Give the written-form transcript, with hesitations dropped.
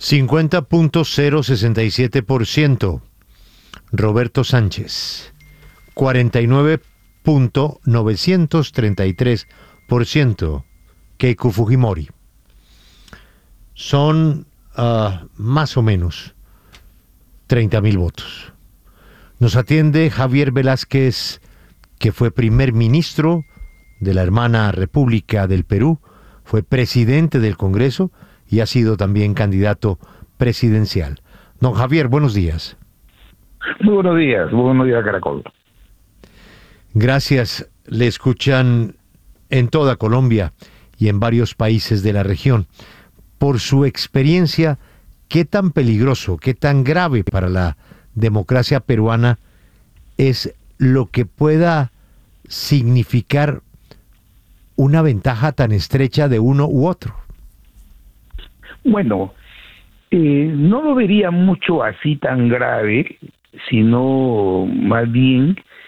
50.067%. Roberto Sánchez, 49.933%. Keiko Fujimori. Son más o menos 30.000 votos. Nos atiende Javier Velázquez, que fue primer ministro de la hermana República del Perú, fue presidente del Congreso y ha sido también candidato presidencial. Don Javier, buenos días. Muy buenos días, Caracol. Gracias. Le escuchan en toda Colombia y en varios países de la región. Por su experiencia, ¿qué tan peligroso, qué tan grave para la democracia peruana es lo que pueda significar una ventaja tan estrecha de uno u otro? Bueno, no lo vería mucho así tan grave, sino más bien